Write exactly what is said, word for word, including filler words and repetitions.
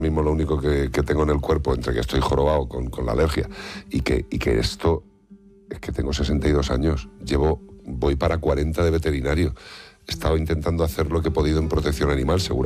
mismo lo único que, que tengo en el cuerpo, entre que estoy jorobado con, con la alergia y que, y que esto, es que tengo sesenta y dos años, llevo, voy para cuarenta de veterinario, he estado intentando hacer lo que he podido en protección animal, seguro.